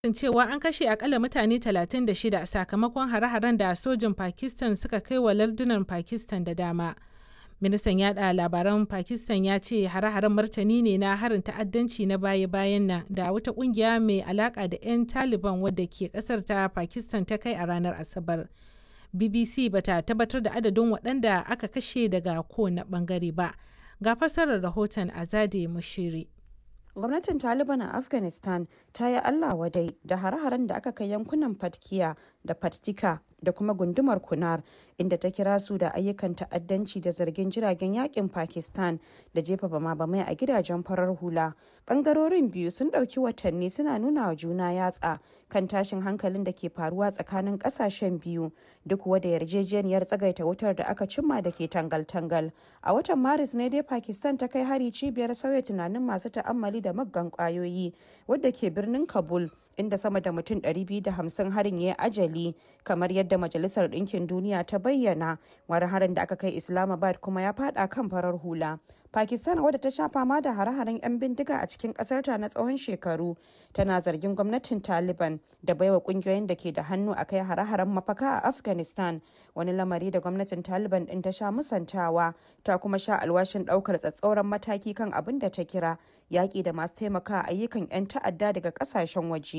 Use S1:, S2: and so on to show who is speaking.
S1: cewa an kashe akalla mutane 36 sakamakon hare-haren da sojin Pakistan suka kai wa lardunan Pakistan da dama. Ministan yada labaran Pakistan ya ce hare-haren martani ne na harin ta'addanci na baya-bayan nan da wata kungiya mai alaka da 'yan Taliban wadda ke kasar ta Pakistan ta kai a ranar Asabar. BBC bata tabbatar da adadin waɗanda aka kashe daga kowane bangare ba. Ga fasarar rahoton Azade Mushiri.
S2: Gwamnatin Taliban a Afghanistan ta yi Allah wadai da hare-haren da aka kai yankunan Patkiya da Paktika da kuma gundumar Kunar, inda ta kira su da ayyukan ta'addanci da zargin jiragen yakin Pakistan da jefa bama-bamai a gidajen farar hula. Bangarorin biyu sun ɗauki watanni suna nuna wa juna yatsa kan tashin hankalin da ke faruwa tsakanin ƙasashen biyu, duk wada yarjejeniyar tsagaita wutar da aka cimma da ke tangal-tangal. A watan Maris ne dai Pakistan ta kai hari cibiyar sauya tunanin masu ta'ammali da muggan kwayoyi wadda ke birnin Kabul, inda sama da mutum 250 harin ya yi ajali, kamar yadda Majalisar Ɗinkin Duniya ta bayyana. Wani harin da aka kai Islamabad kuma ya fada kan farar hula. Pakistan, wadda ta sha fama da hare-haren 'yan bindiga a cikin ƙasarta na tsawon shekaru, tana zargin gwamnatin Taliban da baiwa ƙungiyoyin da ke da hannu a kai hare-haren mafaka a Afghanistan, wani lamari da gwamnatin Taliban ɗin ta sha musantawa, ta kuma sha alwashin ɗaukar tsatsauran mataki kan abin da ta kira yaƙi da masu taimaka ayyukan 'yan ta'adda daga ƙasashen waje.